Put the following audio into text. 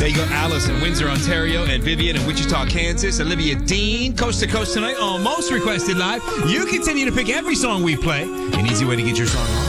There you go, Alice in Windsor, Ontario, and Vivian in Wichita, Kansas. Olivia Dean, coast to coast tonight on Most Requested Live. You continue to pick every song we play. An easy way to get your song on